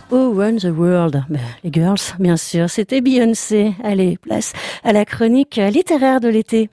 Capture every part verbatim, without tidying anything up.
Oh, Run the World. Ben, les girls, bien sûr, c'était Beyoncé. Allez, place à la chronique littéraire de l'été.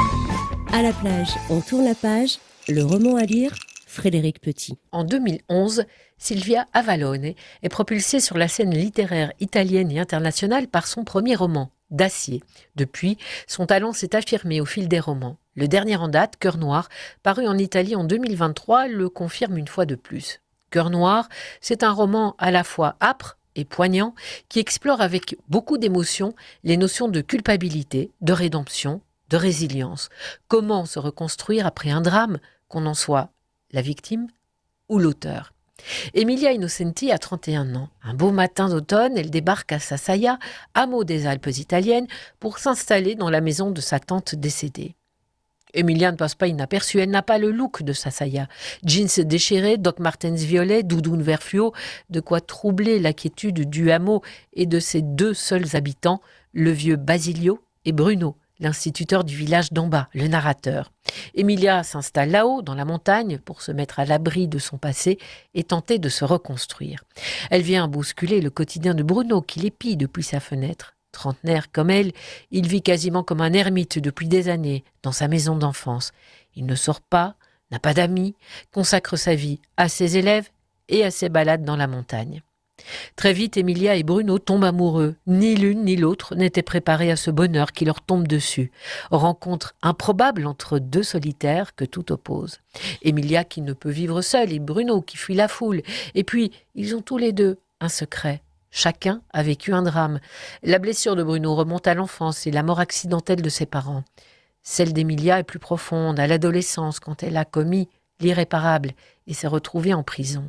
À la plage, on tourne la page. Le roman à lire, Frédéric Petit. En deux mille onze, Silvia Avalone est propulsée sur la scène littéraire italienne et internationale par son premier roman, Dacier. Depuis, son talent s'est affirmé au fil des romans. Le dernier en date, Cœur noir, paru en Italie en deux mille vingt-trois, le confirme une fois de plus. Cœur noir, c'est un roman à la fois âpre et poignant qui explore avec beaucoup d'émotion les notions de culpabilité, de rédemption, de résilience. Comment se reconstruire après un drame, qu'on en soit la victime ou l'auteur. Emilia Innocenti a trente et un ans. Un beau matin d'automne, elle débarque à Sassaia, hameau des Alpes italiennes, pour s'installer dans la maison de sa tante décédée. Emilia ne passe pas inaperçue, elle n'a pas le look de Sassaia. Jeans déchirés, Doc Martens violets, doudoune vert fluo, de quoi troubler la quiétude du hameau et de ses deux seuls habitants, le vieux Basilio et Bruno, l'instituteur du village d'en bas, le narrateur. Emilia s'installe là-haut, dans la montagne, pour se mettre à l'abri de son passé et tenter de se reconstruire. Elle vient bousculer le quotidien de Bruno, qui l'épie depuis sa fenêtre. Trentenaire comme elle, il vit quasiment comme un ermite depuis des années, dans sa maison d'enfance. Il ne sort pas, n'a pas d'amis, consacre sa vie à ses élèves et à ses balades dans la montagne. Très vite, Emilia et Bruno tombent amoureux. Ni l'une ni l'autre n'étaient préparés à ce bonheur qui leur tombe dessus. Rencontre improbable entre deux solitaires que tout oppose. Emilia qui ne peut vivre seule et Bruno qui fuit la foule. Et puis, ils ont tous les deux un secret. Chacun a vécu un drame. La blessure de Bruno remonte à l'enfance et la mort accidentelle de ses parents. Celle d'Emilia est plus profonde, à l'adolescence, quand elle a commis l'irréparable et s'est retrouvée en prison.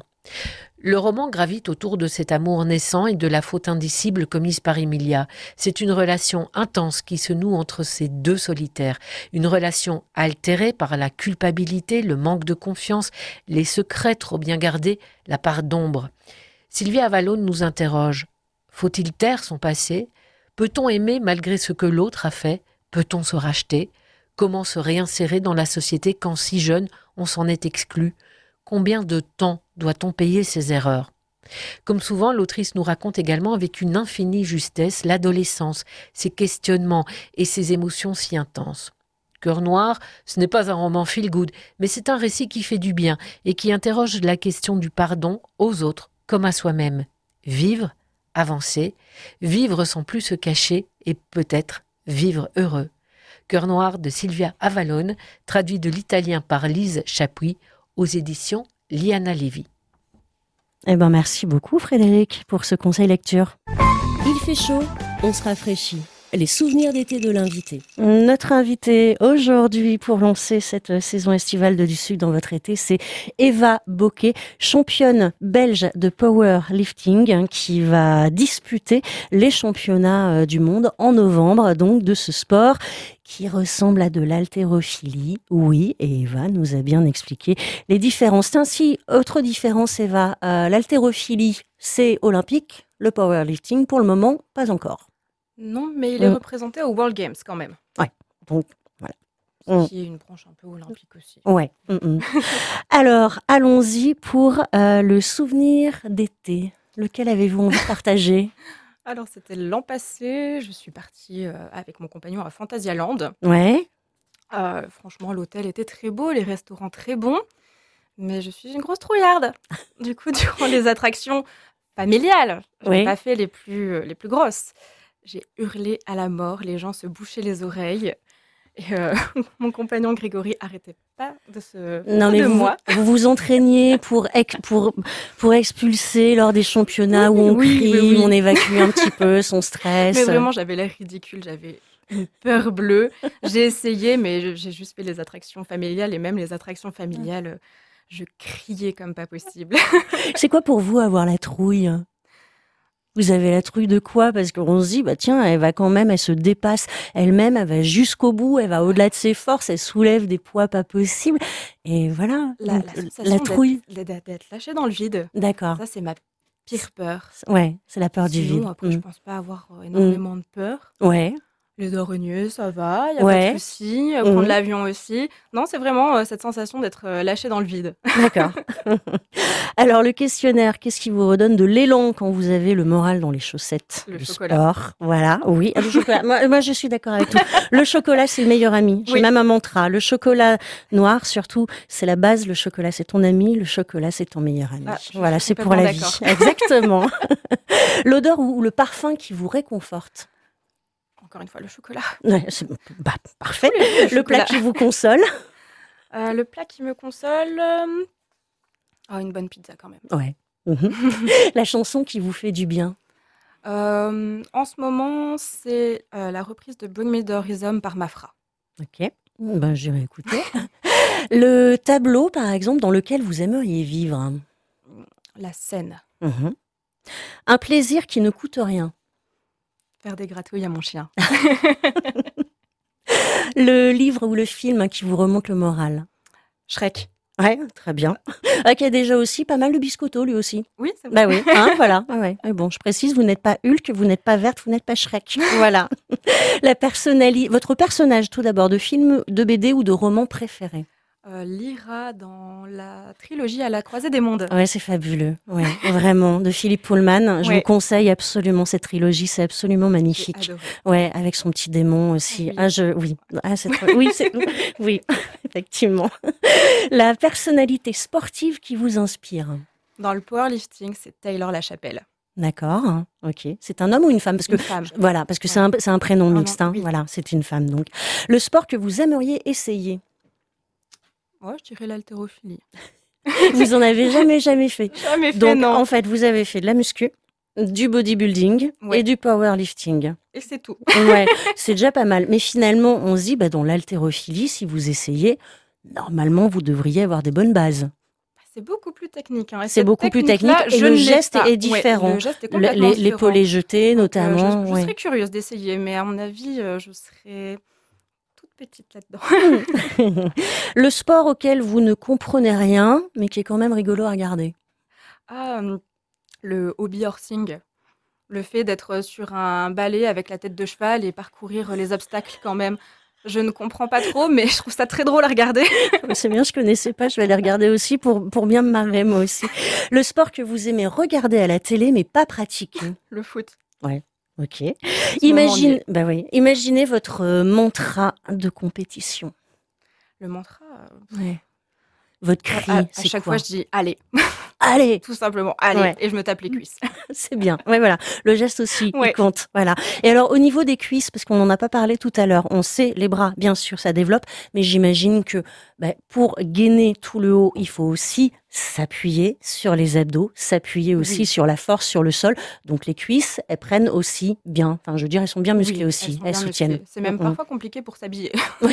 Le roman gravite autour de cet amour naissant et de la faute indicible commise par Emilia. C'est une relation intense qui se noue entre ces deux solitaires. Une relation altérée par la culpabilité, le manque de confiance, les secrets trop bien gardés, la part d'ombre. Silvia Avalone nous interroge. Faut-il taire son passé ? Peut-on aimer malgré ce que l'autre a fait ? Peut-on se racheter ? Comment se réinsérer dans la société quand si jeune on s'en est exclu ? Combien de temps doit-on payer ses erreurs ? Comme souvent, l'autrice nous raconte également avec une infinie justesse l'adolescence, ses questionnements et ses émotions si intenses. Cœur noir, ce n'est pas un roman feel-good, mais c'est un récit qui fait du bien et qui interroge la question du pardon aux autres comme à soi-même. Vivre, avancer, vivre sans plus se cacher et peut-être vivre heureux. Cœur noir de Silvia Avalone, traduit de l'italien par Lise Chapuis, aux éditions Liana Levy. Eh ben, merci beaucoup Frédéric pour ce conseil lecture. Il fait chaud, on se rafraîchit. Les souvenirs d'été de l'invité. Notre invité aujourd'hui pour lancer cette saison estivale de Du Sud dans votre été, c'est Eva Bocquet, championne belge de powerlifting, qui va disputer les championnats du monde en novembre, donc de ce sport qui ressemble à de l'haltérophilie. Oui, et Eva nous a bien expliqué les différences. Ainsi, autre différence, Eva, euh, l'haltérophilie, c'est olympique, le powerlifting, pour le moment, pas encore. Non, mais il est Mm. représenté aux World Games quand même. Ouais, donc voilà. Ce Mm. qui est une branche un peu olympique aussi. Ouais. Mm-mm. Alors, allons-y pour euh, le souvenir d'été. Lequel avez-vous envie de partager ? Alors, c'était l'an passé. Je suis partie euh, avec mon compagnon à Phantasialand. Ouais. Euh, franchement, l'hôtel était très beau, les restaurants très bons. Mais je suis une grosse trouillarde. Du coup, durant les attractions familiales, je n'ai Oui. pas fait les plus, euh, les plus grosses. J'ai hurlé à la mort, les gens se bouchaient les oreilles. Et euh, mon compagnon Grégory arrêtait pas de se Non, foutre mais de vous, moi. vous vous entraîniez pour, ex- pour, pour expulser lors des championnats où on Oui, crie, oui, oui. où on évacue un petit peu son stress. Mais vraiment, j'avais l'air ridicule, j'avais une peur bleue. J'ai essayé, mais je- j'ai juste fait les attractions familiales. Et même les attractions familiales, euh, je criais comme pas possible. C'est quoi pour vous avoir la trouille ? Vous avez la trouille de quoi ? Parce qu'on se dit, bah tiens, elle va quand même, elle se dépasse elle-même, elle va jusqu'au bout, elle va au-delà de ses forces, elle soulève des poids pas possibles. Et voilà, La, donc, la la sensation trouille. d'être, d'être- d'être lâché dans le vide, D'accord. ça, c'est ma pire peur. Ouais, c'est la peur du Sinon, vide. après, je Mm. pense pas avoir euh, énormément de peur. Ouais. Les Orenieux, ça va, il y a pas Ouais. de souci. Euh, Prendre Mhm. l'avion aussi. Non, c'est vraiment euh, cette sensation d'être euh, lâché dans le vide. D'accord. Alors, le questionnaire, qu'est-ce qui vous redonne de l'élan quand vous avez le moral dans les chaussettes? Le Le chocolat. sport, voilà, oui, le chocolat. Moi, moi, je suis d'accord avec tout. Le chocolat, c'est le meilleur ami. J'ai Oui. même un mantra. Le chocolat noir, surtout, c'est la base. Le chocolat, c'est ton ami. Le chocolat, c'est ton meilleur ami. Ah, je Voilà, suis c'est pour la vie. complètement Exactement. L'odeur ou ou le parfum qui vous réconforte? Encore une fois, le chocolat. Ouais, c'est bah, parfait. Tous les jours, le Le plat chocolat. qui vous console? Euh, le plat qui me console. euh, Oh, une bonne pizza quand même. Ouais. Mhm. La chanson qui vous fait du bien? Euh, en ce moment, c'est euh, la reprise de Bring Me the Horizon par Mafra. Ok, ben, j'irai écouter. Le tableau, par exemple, dans lequel vous aimeriez vivre? La scène. Mhm. Un plaisir qui ne coûte rien? Faire des gratouilles à mon chien. Le livre ou le film qui vous remonte le moral? Shrek. Ouais, très bien. Ah, qui a déjà aussi pas mal de biscottos, lui aussi. Oui, c'est vrai. Bah oui, hein, voilà. Ah ouais. Mais bon, je précise, vous n'êtes pas Hulk, vous n'êtes pas verte, vous n'êtes pas Shrek. Voilà. La personnali- Votre personnage, tout d'abord, de film, de B D ou de roman préféré? Euh, Lyra dans la trilogie À la croisée des mondes. Ouais, c'est fabuleux. Ouais, vraiment. De Philippe Pullman. Je Ouais. vous conseille absolument cette trilogie. C'est absolument J'ai magnifique. adoré. Ouais, avec son petit démon aussi. Oui. Ah, je, oui. Ah, c'est trop- oui, c'est, oui, effectivement. La personnalité sportive qui vous inspire? Dans le powerlifting, c'est Taylor Lachapelle. D'accord. hein, Ok. C'est un homme ou une femme? Parce que, Une femme. voilà, parce que c'est Ouais. un, c'est un prénom Ah non, mixte. hein. oui. Voilà, c'est une femme, donc. Le sport que vous aimeriez essayer? Oh, je dirais l'haltérophilie. Vous en avez jamais, jamais fait. Jamais fait, Donc, non. en fait, vous avez fait de la muscu, du bodybuilding Ouais. et du powerlifting. Et c'est tout. Ouais, c'est déjà pas mal. Mais finalement, on se dit, bah, dans l'haltérophilie, si vous essayez, normalement, vous devriez avoir des bonnes bases. C'est beaucoup plus technique. hein. Et C'est cette beaucoup plus technique-là, technique et je le ne l'ai geste pas. est Ouais, différent. le geste est Le- complètement les, différent. l'épaulé jeté, Donc, euh, notamment. je, je ouais. serais curieuse d'essayer, mais à mon avis, euh, je serais toute petite là-dedans. Le sport auquel vous ne comprenez rien, mais qui est quand même rigolo à regarder. Ah, hum, le hobby horsing. Le fait d'être sur un balai avec la tête de cheval et parcourir les obstacles quand même. Je ne comprends pas trop, mais je trouve ça très drôle à regarder. C'est bien, je connaissais pas, je vais aller regarder aussi pour, pour bien me marrer moi aussi. Le sport que vous aimez regarder à la télé, mais pas pratiquer. Le foot. Ok. En ce moment, on y Imagine, est. bah oui, imaginez votre euh, mantra de compétition. Le mantra. euh, Votre à, cri, à- à c'est chaque quoi? fois, je dis allez, Allez, tout simplement, allez, Ouais. et je me tape les cuisses. c'est bien. Ouais, voilà. Le geste aussi, il Ouais. compte. Voilà. Et alors, au niveau des cuisses, parce qu'on n'en a pas parlé tout à l'heure, on sait les bras, bien sûr, ça développe, mais j'imagine que bah, pour gainer tout le haut, il faut aussi s'appuyer sur les abdos, s'appuyer aussi Oui. sur la force sur le sol. Donc les cuisses, elles prennent aussi bien. Enfin, je veux dire, elles sont bien musclées Oui, aussi. elles sont Elles bien soutiennent. musclées. C'est même Mm, mm. parfois compliqué pour s'habiller.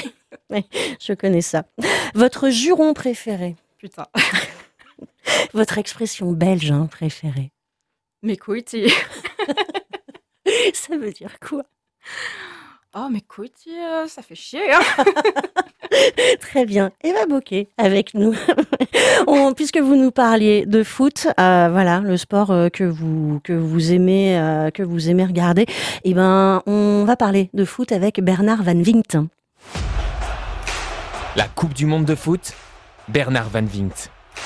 Je connais ça. Votre juron préféré? Putain. Votre expression belge hein, préférée? Mes couilles. Ça veut dire quoi? Oh, mes couilles, euh, ça fait chier. Hein. Très bien. Eva Bocquet avec nous. On- puisque vous nous parliez de foot, euh, voilà, le sport euh, que vous que vous aimez euh, que vous aimez regarder. Eh ben, on va parler de foot avec Bernard Van Vinct. La Coupe du Monde de foot, Bernard Van Vinct.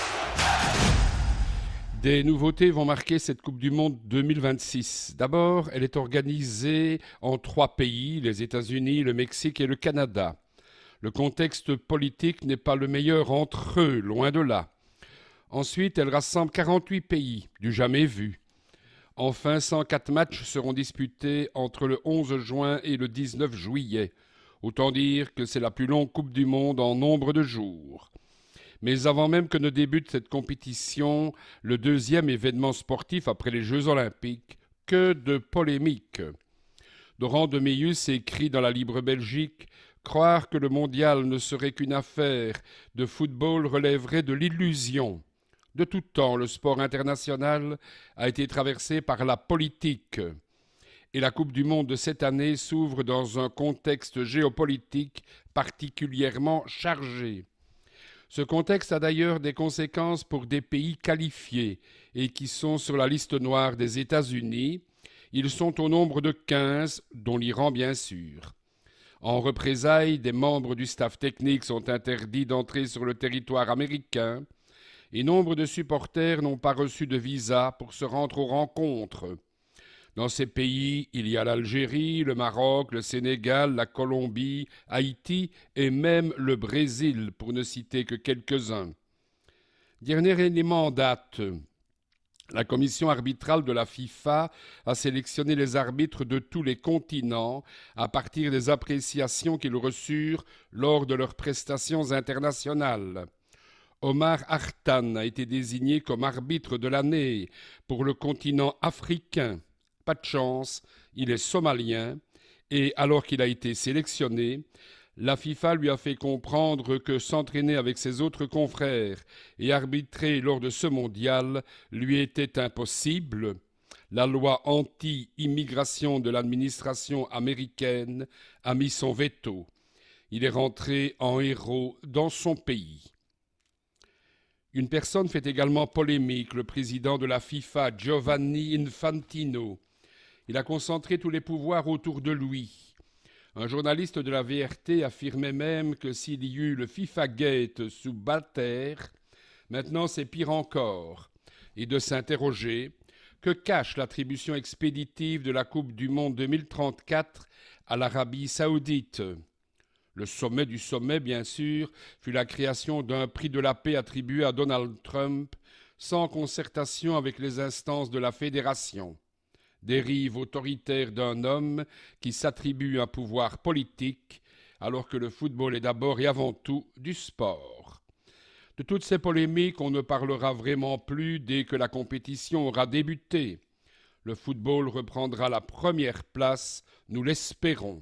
Des nouveautés vont marquer cette Coupe du Monde deux mille vingt-six. D'abord, elle est organisée en trois pays, les États-Unis, le Mexique et le Canada. Le contexte politique n'est pas le meilleur entre eux, loin de là. Ensuite, elle rassemble quarante-huit pays, du jamais vu. Enfin, cent quatre matchs seront disputés entre le onze juin et le dix-neuf juillet. Autant dire que c'est la plus longue Coupe du Monde en nombre de jours. Mais avant même que ne débute cette compétition, le deuxième événement sportif après les Jeux Olympiques, que de polémiques. Doran de Meilhus écrit dans la Libre Belgique « Croire que le mondial ne serait qu'une affaire de football relèverait de l'illusion. De tout temps, le sport international a été traversé par la politique. Et la Coupe du Monde de cette année s'ouvre dans un contexte géopolitique particulièrement chargé. Ce contexte a d'ailleurs des conséquences pour des pays qualifiés et qui sont sur la liste noire des États-Unis Ils sont au nombre de quinze, dont l'Iran bien sûr. En représailles, des membres du staff technique sont interdits d'entrer sur le territoire américain et nombre de supporters n'ont pas reçu de visa pour se rendre aux rencontres. Dans ces pays, il y a l'Algérie, le Maroc, le Sénégal, la Colombie, Haïti et même le Brésil, pour ne citer que quelques-uns. Dernier élément en date, la commission arbitrale de la FIFA a sélectionné les arbitres de tous les continents à partir des appréciations qu'ils reçurent lors de leurs prestations internationales. Omar Artan a été désigné comme arbitre de l'année pour le continent africain. Pas de chance, il est somalien et alors qu'il a été sélectionné, la FIFA lui a fait comprendre que s'entraîner avec ses autres confrères et arbitrer lors de ce mondial lui était impossible. La loi anti-immigration de l'administration américaine a mis son veto. Il est rentré en héros dans son pays. Une personne fait également polémique, le président de la FIFA, Giovanni Infantino. Il a concentré tous les pouvoirs autour de lui. Un journaliste de la V R T affirmait même que s'il y eut le FIFA Gate sous Blatter, maintenant c'est pire encore, et de s'interroger que cache l'attribution expéditive de la Coupe du Monde deux mille trente-quatre à l'Arabie Saoudite. Le sommet du sommet, bien sûr, fut la création d'un prix de la paix attribué à Donald Trump sans concertation avec les instances de la fédération. Dérive autoritaire d'un homme qui s'attribue un pouvoir politique, alors que le football est d'abord et avant tout du sport. De toutes ces polémiques, on ne parlera vraiment plus dès que la compétition aura débuté. Le football reprendra la première place, nous l'espérons.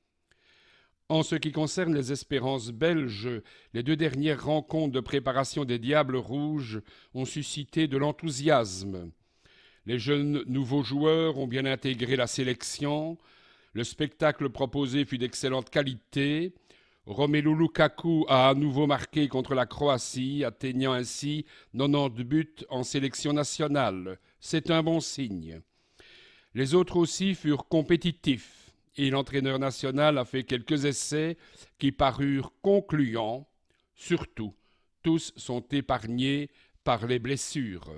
En ce qui concerne les espérances belges, les deux dernières rencontres de préparation des Diables Rouges ont suscité de l'enthousiasme. Les jeunes nouveaux joueurs ont bien intégré la sélection. Le spectacle proposé fut d'excellente qualité. Romelu Lukaku a à nouveau marqué contre la Croatie, atteignant ainsi quatre-vingt-dix buts en sélection nationale. C'est un bon signe. Les autres aussi furent compétitifs et l'entraîneur national a fait quelques essais qui parurent concluants. Surtout, tous sont épargnés par les blessures.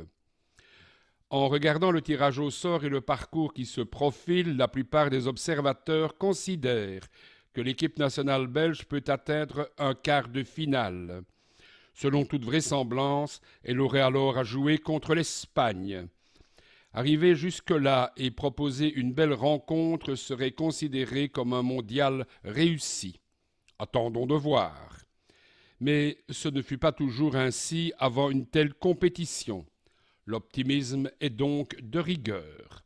En regardant le tirage au sort et le parcours qui se profile, la plupart des observateurs considèrent que l'équipe nationale belge peut atteindre un quart de finale. Selon toute vraisemblance, elle aurait alors à jouer contre l'Espagne. Arriver jusque-là et proposer une belle rencontre serait considéré comme un mondial réussi. Attendons de voir. Mais ce ne fut pas toujours ainsi avant une telle compétition. L'optimisme est donc de rigueur.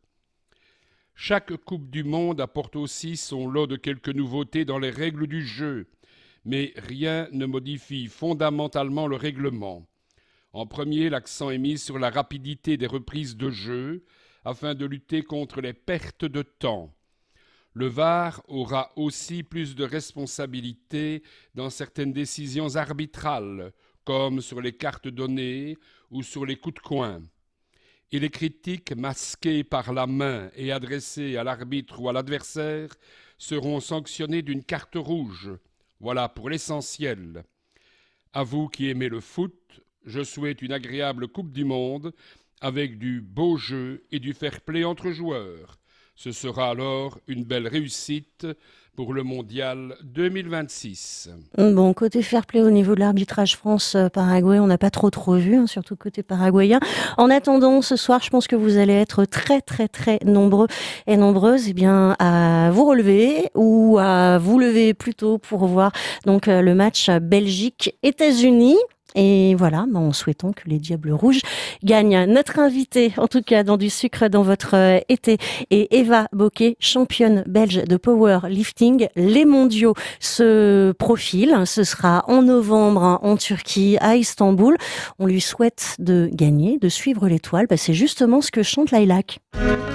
Chaque Coupe du Monde apporte aussi son lot de quelques nouveautés dans les règles du jeu, mais rien ne modifie fondamentalement le règlement. En premier, l'accent est mis sur la rapidité des reprises de jeu, afin de lutter contre les pertes de temps. Le V A R aura aussi plus de responsabilités dans certaines décisions arbitrales, comme sur les cartes données ou sur les coups de coin. Et les critiques masquées par la main et adressées à l'arbitre ou à l'adversaire seront sanctionnées d'une carte rouge. Voilà pour l'essentiel. À vous qui aimez le foot, je souhaite une agréable Coupe du Monde avec du beau jeu et du fair-play entre joueurs. Ce sera alors une belle réussite pour le Mondial deux mille vingt-six. Bon, côté fair-play au niveau de l'arbitrage France-Paraguay, on n'a pas trop trop vu, hein, surtout côté paraguayen. En attendant, ce soir, je pense que vous allez être très très très nombreux et nombreuses, eh bien, à vous relever ou à vous lever plutôt pour voir donc le match Belgique-États-Unis. Et voilà, en souhaitant que les Diables Rouges gagnent. Notre invitée, en tout cas, dans du sucre dans votre euh, été, est Eva Bocquet, championne belge de powerlifting. Les mondiaux se profilent. Ce sera en novembre hein, en Turquie, à Istanbul. On lui souhaite de gagner, de suivre l'étoile. Bah, c'est justement ce que chante Lilac.